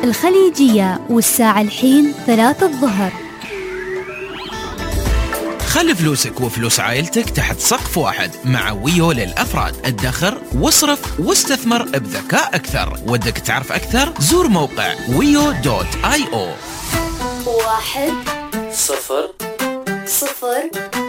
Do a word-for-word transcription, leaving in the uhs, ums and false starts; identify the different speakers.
Speaker 1: الخليجية، والساعة الحين ثلاثة الظهر.
Speaker 2: خلي فلوسك وفلوس عائلتك تحت سقف واحد مع ويو للأفراد. ادخر واصرف واستثمر بذكاء أكثر. ودك تعرف أكثر؟ زور موقع ويو دوت آي أو.
Speaker 3: واحد صفر صفر